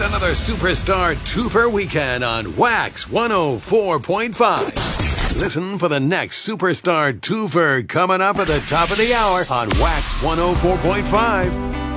It's another Superstar Twofer weekend on Wax 104.5. Listen for the next Superstar Twofer coming up at the top of the hour on Wax 104.5.